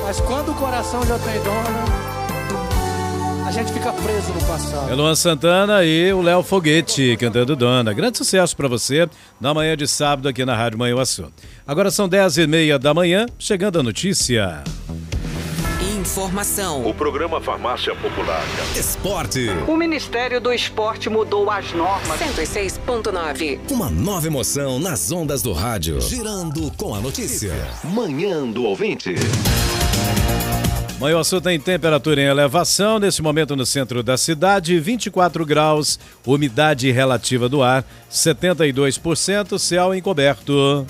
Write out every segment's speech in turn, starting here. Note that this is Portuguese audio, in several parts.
Mas quando o coração já tem dono, a gente fica preso no passado. É Luan Santana e o Léo Foguete cantando Dona. Grande sucesso pra você na manhã de sábado aqui na Rádio Manhuaçu. Agora são 10h30 da manhã, chegando a notícia. Informação. O programa Farmácia Popular. Esporte. O Ministério do Esporte mudou as normas. 106.9. Uma nova emoção nas ondas do rádio. Girando com a notícia. Manhã do ouvinte. Manhuaçu tem temperatura em elevação, nesse momento no centro da cidade, 24 graus, umidade relativa do ar, 72%, céu encoberto.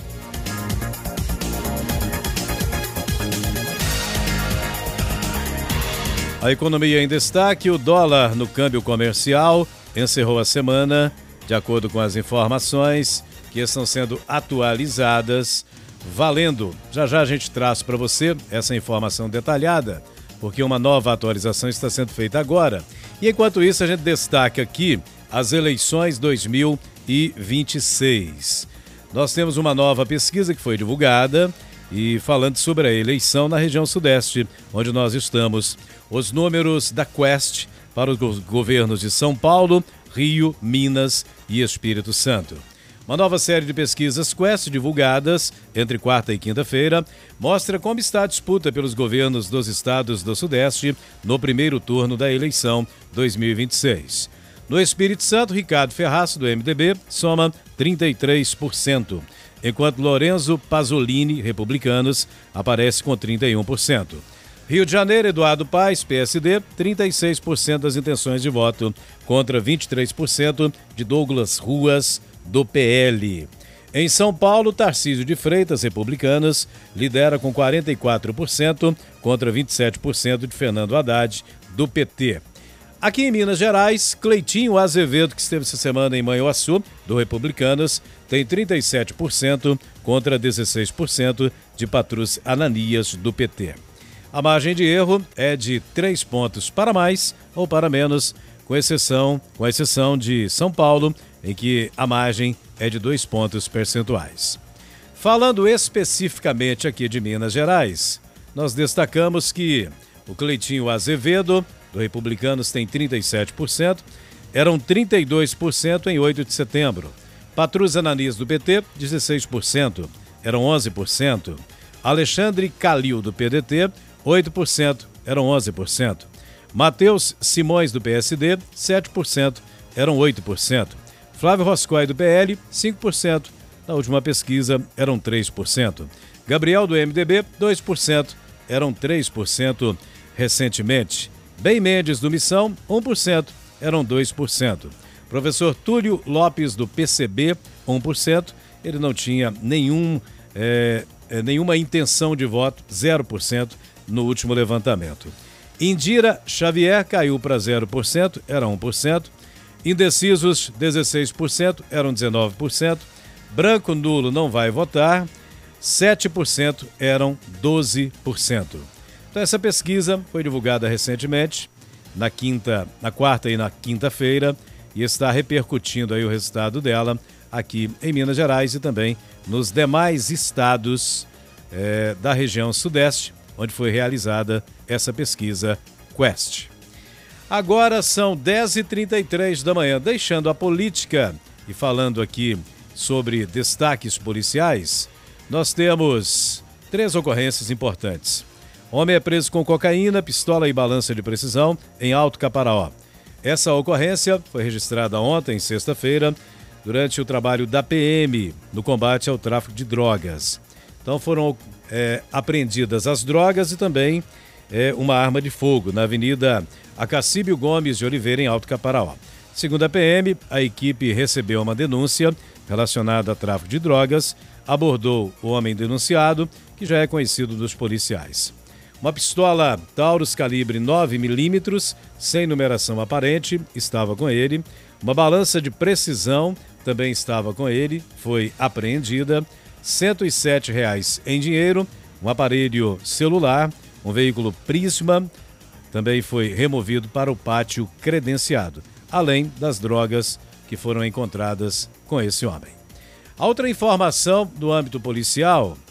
A economia em destaque, o dólar no câmbio comercial encerrou a semana, de acordo com as informações que estão sendo atualizadas, valendo. Já já a gente traz para você essa informação detalhada, porque uma nova atualização está sendo feita agora. E enquanto isso, a gente destaca aqui as eleições 2026. Nós temos uma nova pesquisa que foi divulgada e falando sobre a eleição na região sudeste, onde nós estamos. Os números da Quest para os governos de São Paulo, Rio, Minas e Espírito Santo. Uma nova série de pesquisas Quest divulgadas entre quarta e quinta-feira mostra como está a disputa pelos governos dos estados do Sudeste no primeiro turno da eleição 2026. No Espírito Santo, Ricardo Ferraço, do MDB, soma 33%, enquanto Lorenzo Pasolini, Republicanos, aparece com 31%. Rio de Janeiro, Eduardo Paes, PSD, 36% das intenções de voto, contra 23% de Douglas Ruas, do PL. Em São Paulo, Tarcísio de Freitas, Republicanos, lidera com 44%, contra 27% de Fernando Haddad, do PT. Aqui em Minas Gerais, Cleitinho Azevedo, que esteve essa semana em Manhuaçu, do Republicanos, tem 37%, contra 16% de Patrus Ananias, do PT. A margem de erro é de 3 pontos para mais ou para menos, com exceção de São Paulo, em que a margem é de 2 pontos percentuais. Falando especificamente aqui de Minas Gerais, nós destacamos que o Cleitinho Azevedo, do Republicanos, tem 37%, eram 32% em 8 de setembro. Patrus Ananias, do PT, 16%, eram 11%. Alexandre Calil, do PDT, 8%, eram 11%. Matheus Simões, do PSD, 7%, eram 8%. Flávio Roscoe, do PL, 5%. Na última pesquisa, eram 3%. Gabriel, do MDB, 2%, eram 3% recentemente. Bem Mendes, do Missão, 1%, eram 2%. Professor Túlio Lopes, do PCB, 1%. Ele não tinha nenhuma intenção de voto, 0%, no último levantamento. Indira Xavier caiu para 0%, era 1%. Indecisos, 16%, eram 19%. Branco nulo não vai votar, 7%, eram 12%. Então essa pesquisa foi divulgada recentemente, na quarta e na quinta-feira, e está repercutindo aí o resultado dela aqui em Minas Gerais e também nos demais estados da região sudeste, onde foi realizada essa pesquisa Quest. Agora são 10h33 da manhã, deixando a política e falando aqui sobre destaques policiais, nós temos 3 ocorrências importantes. Homem é preso com cocaína, pistola e balança de precisão em Alto Caparaó. Essa ocorrência foi registrada ontem, sexta-feira, durante o trabalho da PM no combate ao tráfico de drogas. Então foram apreendidas as drogas e também uma arma de fogo na Avenida Acacíbio Gomes de Oliveira, em Alto Caparaó. Segundo a PM, a equipe recebeu uma denúncia relacionada a tráfico de drogas, abordou o homem denunciado, que já é conhecido dos policiais. Uma pistola Taurus calibre 9mm, sem numeração aparente, estava com ele. Uma balança de precisão também estava com ele, foi apreendida. R$ 107 em dinheiro, um aparelho celular, um veículo Prisma, também foi removido para o pátio credenciado, além das drogas que foram encontradas com esse homem. A outra informação do âmbito policial,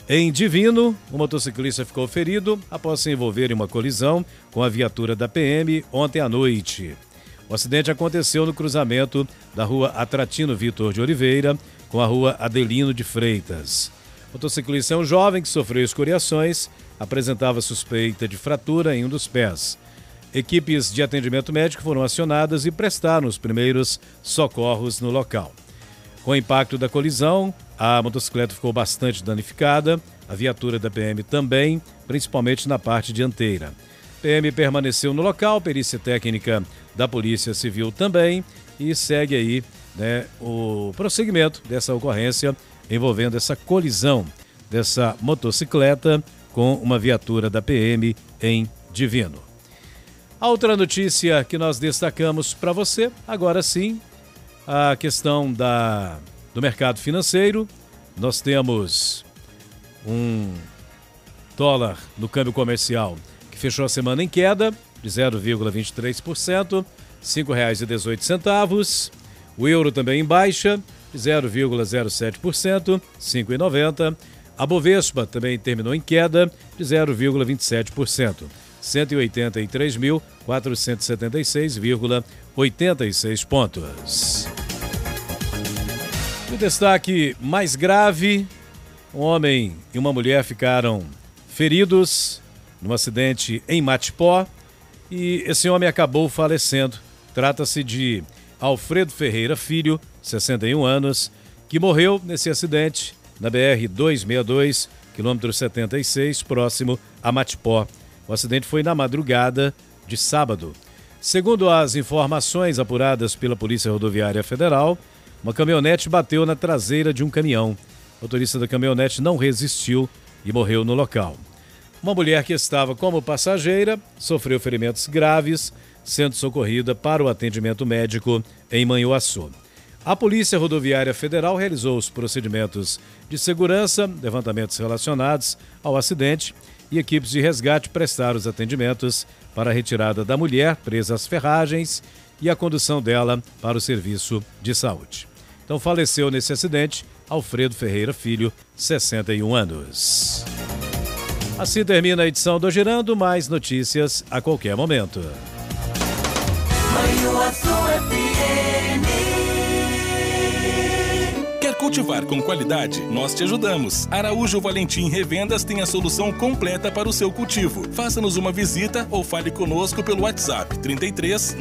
Em Divino, o motociclista ficou ferido após se envolver em uma colisão com a viatura da PM ontem à noite. O acidente aconteceu no cruzamento da rua Atratino Vitor de Oliveira com a rua Adelino de Freitas. O motociclista é um jovem que sofreu escoriações, apresentava suspeita de fratura em um dos pés. Equipes de atendimento médico foram acionadas e prestaram os primeiros socorros no local. Com o impacto da colisão, a motocicleta ficou bastante danificada, a viatura da PM também, principalmente na parte dianteira. PM permaneceu no local, perícia técnica da Polícia Civil também, e segue aí, né, o prosseguimento dessa ocorrência envolvendo essa colisão dessa motocicleta com uma viatura da PM em Divino. A outra notícia que nós destacamos para você, agora sim, a questão do mercado financeiro. Nós temos um dólar no câmbio comercial que fechou a semana em queda de 0,23%, R$ 5,18. O euro também em baixa de 0,07%, R$ 5,90. A Bovespa também terminou em queda de 0,27%, 183.476,86 pontos. O destaque mais grave: um homem e uma mulher ficaram feridos num acidente em Matipó e esse homem acabou falecendo. Trata-se de Alfredo Ferreira Filho, 61 anos, que morreu nesse acidente na BR-262, quilômetro 76, próximo a Matipó. O acidente foi na madrugada de sábado. Segundo as informações apuradas pela Polícia Rodoviária Federal, uma caminhonete bateu na traseira de um caminhão. O motorista da caminhonete não resistiu e morreu no local. Uma mulher que estava como passageira sofreu ferimentos graves, sendo socorrida para o atendimento médico em Manhuaçu. A Polícia Rodoviária Federal realizou os procedimentos de segurança, levantamentos relacionados ao acidente, e equipes de resgate prestaram os atendimentos para a retirada da mulher presa às ferragens e a condução dela para o serviço de saúde. Então faleceu nesse acidente Alfredo Ferreira Filho, 61 anos. Assim termina a edição do Girando, mais notícias a qualquer momento. Quer cultivar com qualidade? Nós te ajudamos. Araújo Valentim Revendas tem a solução completa para o seu cultivo. Faça-nos uma visita ou fale conosco pelo WhatsApp 33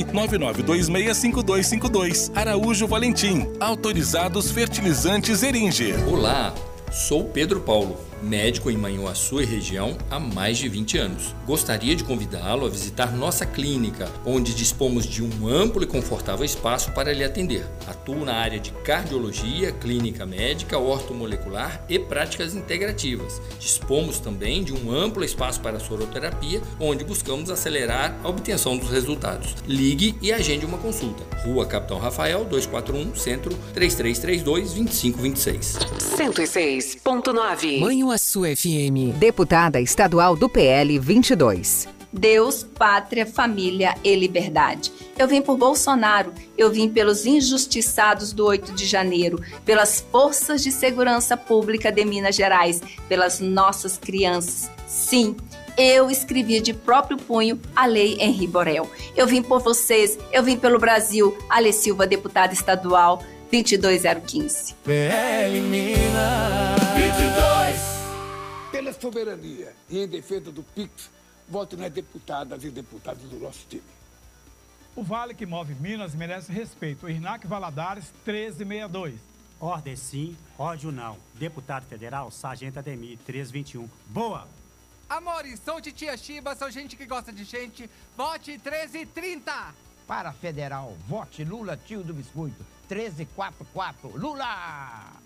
999265252. Araújo Valentim, autorizados fertilizantes Eringer. Olá, sou Pedro Paulo, médico em Manhuaçu e região há mais de 20 anos. Gostaria de convidá-lo a visitar nossa clínica, onde dispomos de um amplo e confortável espaço para lhe atender. Atuo na área de cardiologia, clínica médica, ortomolecular e práticas integrativas. Dispomos também de um amplo espaço para soroterapia, onde buscamos acelerar a obtenção dos resultados. Ligue e agende uma consulta. Rua Capitão Rafael, 241, Centro, 3332-2526. 106.9. Manhuaçu FM. Deputada estadual do PL 22. Deus, pátria, família e liberdade. Eu vim por Bolsonaro, eu vim pelos injustiçados do 8 de janeiro, pelas forças de segurança pública de Minas Gerais, pelas nossas crianças. Sim, eu escrevi de próprio punho a Lei Henri Borel. Eu vim por vocês, eu vim pelo Brasil. Ale Silva, deputada estadual 22015. PL Minas 22. Pela soberania e em defesa do PIX, voto nas deputadas e deputados do nosso time. O Vale que move Minas merece respeito. O Irnac Valadares, 1362. Ordem sim, ódio não. Deputado federal, Sargento Ademir, 1321. Boa! Amores, sou de Tia Chiba, sou gente que gosta de gente. Vote 1330. Para federal, vote Lula, tio do biscoito, 1344. Lula!